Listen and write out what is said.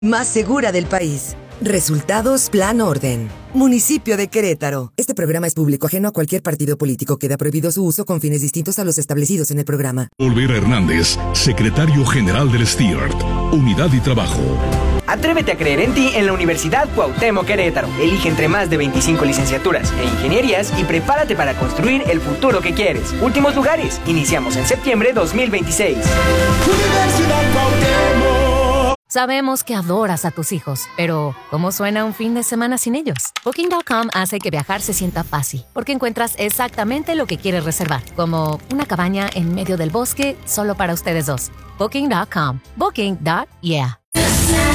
más segura del país. Resultados Plan Orden. Municipio de Querétaro. Este programa es público, ajeno a cualquier partido político. Queda prohibido su uso con fines distintos a los establecidos en el programa. Olvera Hernández, secretario general del STIART, Unidad y Trabajo. Atrévete a creer en ti en la Universidad Cuauhtémoc Querétaro. Elige entre más de 25 licenciaturas e ingenierías y prepárate para construir el futuro que quieres. Últimos lugares. Iniciamos en septiembre 2026. Universidad Cuauhtémoc. Sabemos que adoras a tus hijos, pero ¿cómo suena un fin de semana sin ellos? Booking.com hace que viajar se sienta fácil, porque encuentras exactamente lo que quieres reservar, como una cabaña en medio del bosque solo para ustedes dos. Booking.com. Booking.yeah.